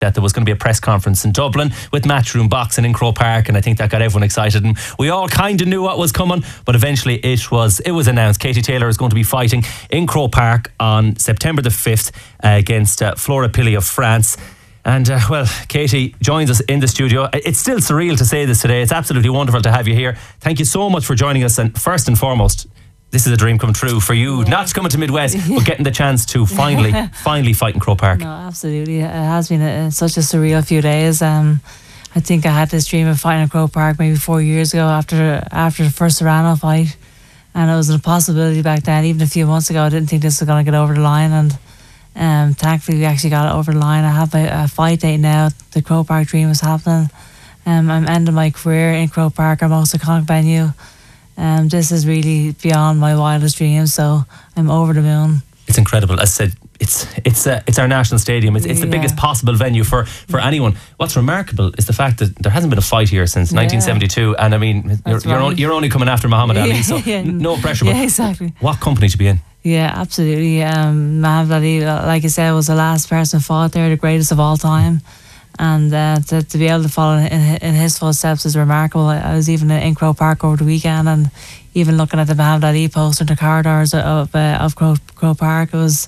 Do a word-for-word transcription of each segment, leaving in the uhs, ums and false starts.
that there was going to be a press conference in Dublin with Matchroom Boxing in Croke Park, and I think that got everyone excited, and we all kind of knew what was coming, but eventually it was it was announced. Katie Taylor is going to be fighting in Croke Park on September the fifth uh, against uh, Flora Pili of France. And uh, well, Katie joins us in the studio. It's still surreal to say this today. It's absolutely wonderful to have you here. Thank you so much for joining us, and first and foremost, this is a dream come true for you, yeah. Not coming to Midwest, but getting the chance to finally, finally fight in Croke Park. No, absolutely. It has been a, such a surreal few days. Um, I think I had this dream of fighting in Croke Park maybe four years ago after after the first Serrano fight, and it was an impossibility back then. Even a few months ago, I didn't think this was going to get over the line, and um, thankfully we actually got it over the line. I have a, a fight date now. The Croke Park dream is happening. Um, I'm ending my career in Croke Park, our most iconic venue. Um, this is really beyond my wildest dreams, so I'm over the moon. It's incredible. As I said, it's it's uh, it's our national stadium. It's, it's the yeah. biggest possible venue for, for anyone. What's remarkable is the fact that there hasn't been a fight here since yeah. nineteen seventy-two, and I mean, you're you're, right. only, you're only coming after Muhammad Ali, yeah, so yeah. no pressure. Yeah, exactly. What company to be in? Yeah, absolutely. Um, Muhammad Ali, like I said, was the last person fought there, the greatest of all time. And uh, to, to be able to follow in, in his footsteps is remarkable. I was even in Croke Park over the weekend, and even looking at the Muhammad Ali poster in the corridors of uh, of Croke, Croke Park, it was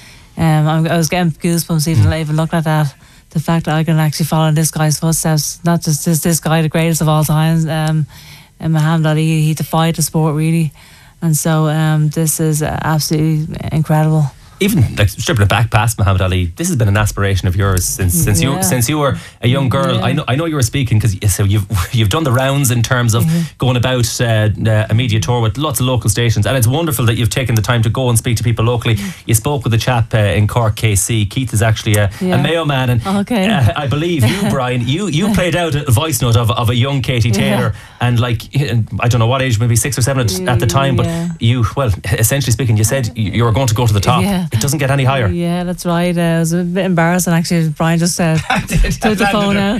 um, I was getting goosebumps even mm. even looking at that. The fact that I can actually follow in this guy's footsteps, not just this this guy, the greatest of all times, um, and Muhammad Ali, he defied the sport really, and so um, this is absolutely incredible. Even like stripping it back past Muhammad Ali, this has been an aspiration of yours since since yeah. you since you were a young girl. Yeah. I know I know you were speaking because so you've you've done the rounds in terms of mm-hmm. going about uh, a media tour with lots of local stations, and it's wonderful that you've taken the time to go and speak to people locally. Mm-hmm. You spoke with a chap uh, in Cork, K C. Keith is actually a, yeah. a Mayo man, and okay. uh, I believe you, Brian, you you played out a voice note of of a young Katie Taylor, yeah. and like I don't know what age, maybe six or seven at, at the time, yeah. but you well essentially speaking, you said you were going to go to the top. Yeah. It doesn't get any higher. Yeah, that's right. Uh, it was a bit embarrassing actually. Brian just uh, took the phone out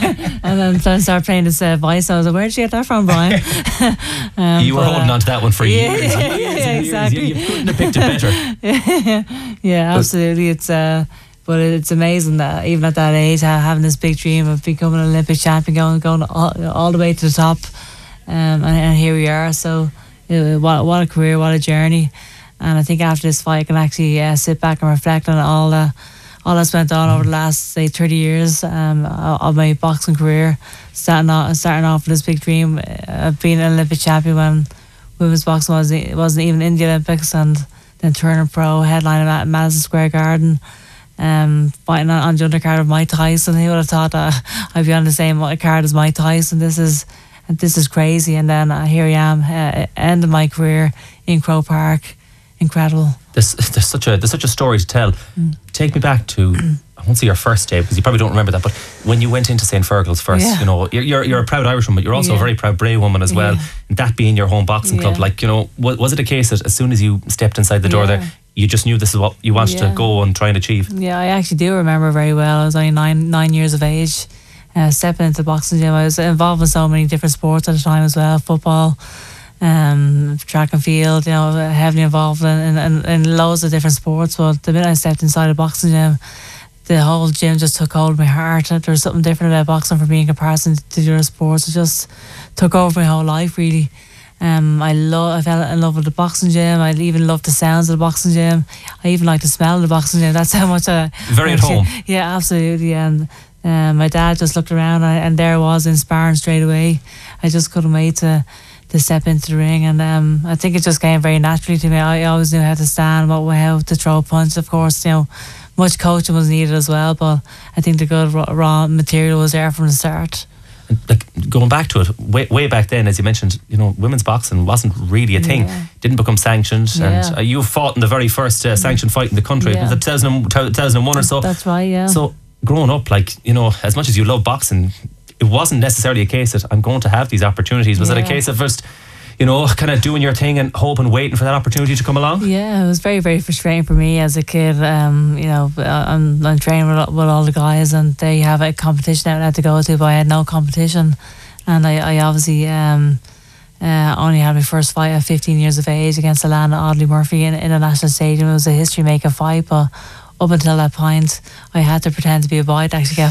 and then started playing this uh, voice. I was like, where did you get that from, Brian? um, you were but, holding uh, on to that one for yeah, years. Yeah, and years yeah, and exactly. Years. You, you couldn't have picked it better. yeah, yeah, absolutely. It's uh, but it's amazing that even at that age, having this big dream of becoming an Olympic champion, going going all, all the way to the top, um, and, and here we are. So, uh, what what a career, what a journey. And I think after this fight, I can actually uh, sit back and reflect on all the, all that's went on over the last, say, thirty years um, of my boxing career. Starting off, starting off with this big dream of being an Olympic champion when women's boxing wasn't, wasn't even in the Olympics, and then turning pro, headlining at Madison Square Garden, um, fighting on, on the undercard of Mike Tyson. Who would have thought that I'd be on the same card as Mike Tyson? This is this is crazy. And then uh, here I am, uh, ending my career in Croke Park. Incredible. There's, there's such a there's such a story to tell. Mm. Take me back to I won't say your first day because you probably don't remember that, but when you went into Saint Fergal's first, yeah. you know, you're, you're you're a proud Irishwoman, but you're also yeah. a very proud Bray woman as well. Yeah. And that being your home boxing yeah. club, like you know, was, was it a case that as soon as you stepped inside the door yeah. there, you just knew this is what you wanted yeah. to go and try and achieve? Yeah, I actually do remember very well. I was only nine nine years of age, uh, stepping into the boxing gym. I was involved in so many different sports at the time as well, football. Um, track and field, you know, heavily involved in, in, in loads of different sports. But the minute I stepped inside a boxing gym, the whole gym just took hold of my heart. There was something different about boxing for me in comparison to the other sports. It just took over my whole life, really. Um, I love. I fell in love with the boxing gym. I even loved the sounds of the boxing gym. I even like the smell of the boxing gym. That's how much I very at home. Yeah, absolutely. And um, my dad just looked around, and, and there I was in sparring straight away. I just couldn't wait to. to step into the ring, and um, I think it just came very naturally to me. I always knew how to stand, what how to throw a punch. Of course, you know, much coaching was needed as well, but I think the good raw, raw material was there from the start. And like going back to it, way, way back then, as you mentioned, you know, women's boxing wasn't really a thing. Yeah. Didn't become sanctioned, Yeah. and uh, you fought in the very first uh, sanctioned fight in the country. Yeah. It was two thousand one or so. That's right, yeah. So growing up, like you know, as much as you love boxing, it wasn't necessarily a case that I'm going to have these opportunities. Was yeah. it a case of first, you know, kind of doing your thing and hoping, waiting for that opportunity to come along? Yeah, it was very, very frustrating for me as a kid. Um, you know, I'm, I'm training with, with all the guys, and they have a competition outlet to go to, but I had no competition, and I, I obviously um, uh, only had my first fight at fifteen years of age against Alana Audley Murphy in, in a national stadium. It was a history-making fight, but up until that point, I had to pretend to be a boy to actually get